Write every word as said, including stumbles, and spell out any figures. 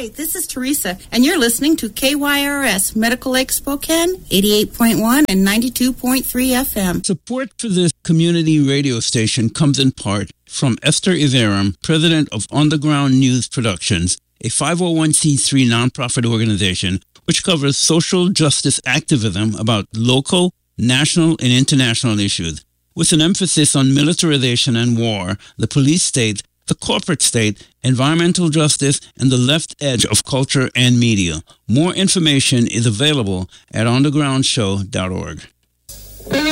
Hi, this is Teresa, and you're listening to K Y R S Medical Lake Spokane, eighty-eight point one and ninety-two point three F M. Support for this community radio station comes in part from Esther Iverum, president of Underground News Productions, a five oh one c three nonprofit organization which covers social justice activism about local, national, and international issues. With an emphasis on militarization and war, the police state, the corporate state, environmental justice, and the left edge of culture and media. More information is available at underground show dot org.